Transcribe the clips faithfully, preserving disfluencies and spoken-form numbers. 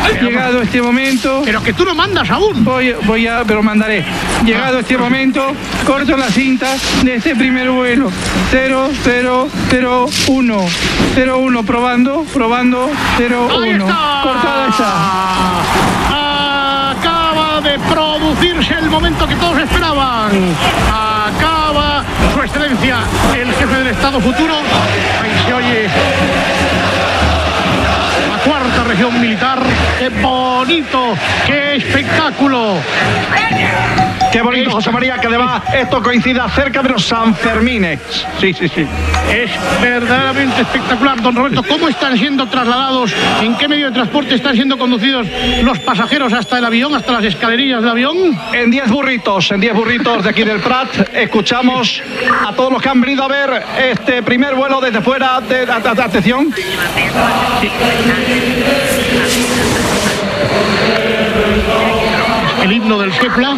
Llegado este momento... Pero que tú no mandas aún. Voy, voy a... pero mandaré. Llegado este momento, corto la cinta de este primer vuelo. cero, cero, cero, uno. cero, uno, probando, probando, cero, uno. Cortada está. Acaba de producirse el momento que todos esperaban. Acaba su excelencia, el jefe del Estado futuro. Ahí se oye la cuarta región militar. ¡Qué bonito! ¡Qué espectáculo! Qué bonito, José María, que además esto coincida cerca de los Sanfermines. Sí, sí, sí. Es verdaderamente espectacular, don Roberto. ¿Cómo están siendo trasladados? ¿En qué medio de transporte están siendo conducidos los pasajeros hasta el avión, hasta las escalerillas del avión? En diez burritos, en diez burritos de aquí del Prat. Escuchamos a todos los que han venido a ver este primer vuelo desde fuera de, de, de, de atención. Sí. El himno del Sepla.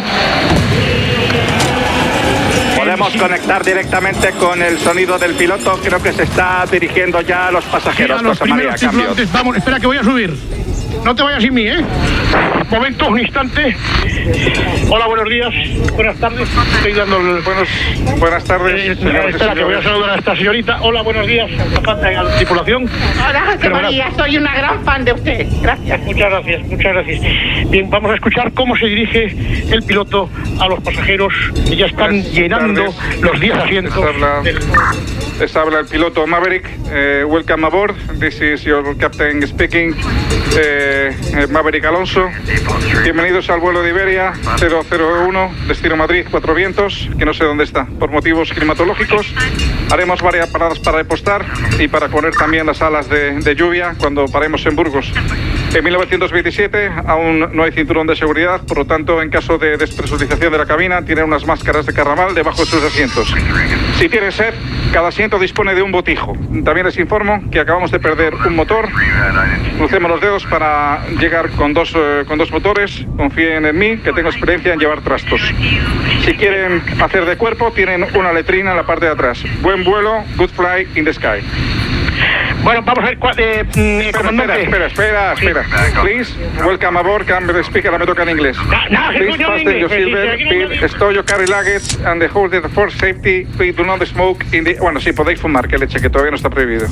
Podemos conectar directamente con el sonido del piloto. Creo que se está dirigiendo ya a los pasajeros. Sí, a los José María, cambio. Vamos, espera que voy a subir. No te vayas sin mí, ¿eh? Momento, un instante. Hola, buenos días. Buenas tardes. Estoy dando el... Buenos, buenas tardes. Eh, espera, que voy a saludar a esta señorita. Hola, buenos días. A la tripulación. Hola, José María. Soy una gran fan de usted. Gracias. Muchas gracias, muchas gracias. Bien, vamos a escuchar cómo se dirige el piloto a los pasajeros que ya están buenas llenando tardes. Los diez asientos. Les habla, del... les habla el piloto Maverick. Uh, welcome aboard. This is your captain speaking. Uh, Maverick Alonso. Bienvenidos al vuelo de Iberia cero cero uno, destino Madrid, Cuatro Vientos, que no sé dónde está, por motivos climatológicos. Haremos varias paradas para repostar y para poner también las alas de, de lluvia cuando paremos en Burgos. En mil novecientos veintisiete aún no hay cinturón de seguridad, por lo tanto, en caso de despresurización de la cabina, tienen unas máscaras de carnaval debajo de sus asientos. Si tienen sed, cada asiento dispone de un botijo. También les informo que acabamos de perder un motor. Crucemos los dedos para llegar con dos, eh, con dos motores. Confíen en mí, que tengo experiencia en llevar trastos. Si quieren hacer de cuerpo, tienen una letrina en la parte de atrás. Buen vuelo, good fly in the sky. Bueno, vamos a ver cuál... Eh, eh, espera, espera, espera, espera, espera. Sí. Please, welcome aboard, can speak, ahora me toca en inglés. No, no, Please fasten your seatbelt, please stow your carry luggage and the hold it for safety, please do not smoke in the... Bueno, sí, podéis fumar, que leche, que todavía no está prohibido.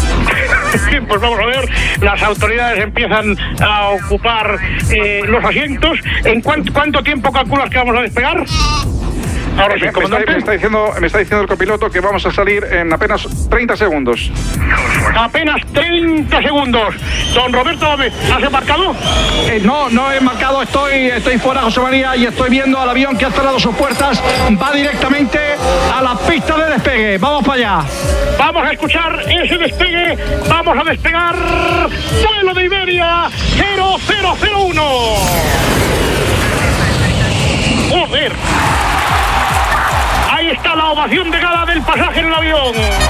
Bien, pues vamos a ver, las autoridades empiezan a ocupar eh, los asientos. ¿En cuánto, cuánto tiempo calculas que vamos a despegar? Ahora sí, me, me, está, me, está diciendo, me está diciendo el copiloto que vamos a salir en apenas treinta segundos. Apenas treinta segundos. Don Roberto, ¿has embarcado? Eh, no, no he embarcado, estoy, estoy fuera, José María, y estoy viendo al avión que ha cerrado sus puertas. Va directamente a la pista de despegue. Vamos para allá. Vamos a escuchar ese despegue. Vamos a despegar. Vuelo de Iberia cero cero cero uno. Joder. Ahí está la ovación de gala del pasaje en el avión.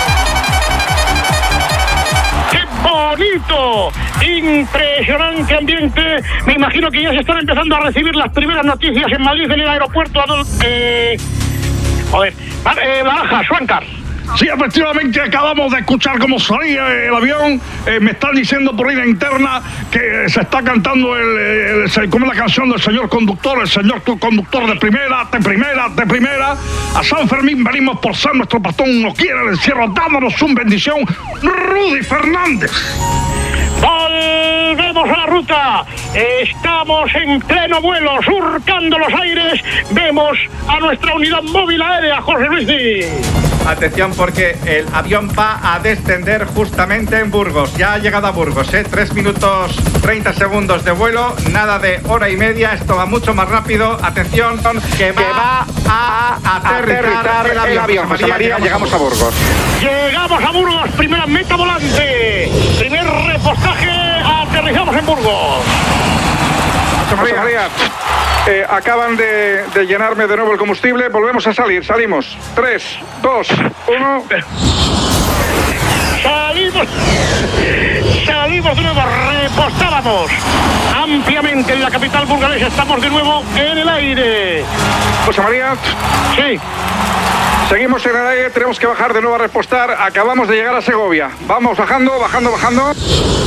¡Qué bonito! Impresionante ambiente. Me imagino que ya se están empezando a recibir las primeras noticias en Madrid, en el aeropuerto. Eh... Joder, eh, Barajas, Schwancar. Sí, efectivamente, acabamos de escuchar cómo salía el avión. Eh, me están diciendo por línea interna que se está cantando el, el, el, como es la canción del señor conductor, el señor conductor de primera, de primera, de primera. A San Fermín venimos por ser nuestro patrón, no quiere el encierro, dándonos una bendición. Rudy Fernández. Volvemos a la ruta. Estamos en pleno vuelo, surcando los aires. Vemos a nuestra unidad móvil aérea, Jorge Luis. Atención, porque el avión va a descender justamente en Burgos. Ya ha llegado a Burgos, ¿eh? tres minutos treinta segundos de vuelo, nada de hora y media. Esto va mucho más rápido. Atención, que va, que va a aterrizar, aterrizar el avión. El avión. José María, llegamos, llegamos a Burgos. Llegamos a Burgos, primera meta volante. Primer repostaje, aterrizamos en Burgos. José María, José María. Eh, acaban de, de llenarme de nuevo el combustible. Volvemos a salir, salimos. tres, dos, uno. Salimos. Salimos de nuevo, repostábamos ampliamente en la capital burgalesa. Estamos de nuevo en el aire. José María. Sí. Seguimos en el aire, tenemos que bajar de nuevo a repostar. Acabamos de llegar a Segovia. Vamos bajando, bajando, bajando.